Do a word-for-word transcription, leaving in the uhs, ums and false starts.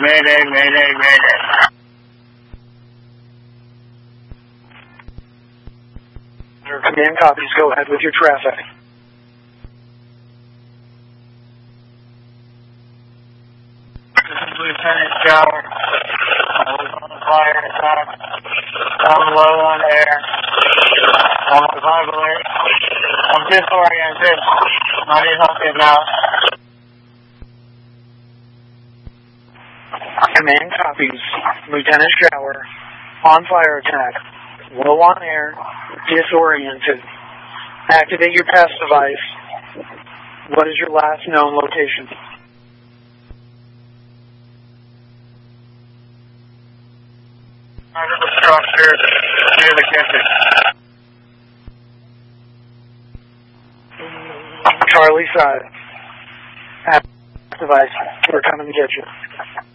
mayday, mayday, mayday. Your command copies. Go ahead with your traffic. This is Lieutenant Gower. I was on a fire attack. I'm low on air. I'm on high alert. I'm disoriented. I need help getting out. Command copies. Lieutenant Shower. On fire attack. Low on air. Disoriented. Activate your pass device. What is your last known location? Under the structure near the kitchen. Charlie side. Pass device. We're coming to get you.